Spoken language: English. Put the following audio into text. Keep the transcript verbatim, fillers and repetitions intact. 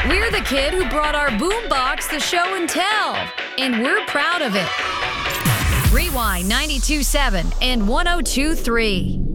We're the kid who brought our boombox to show and tell, and we're proud of it. Rewind ninety-two point seven and one oh two point three.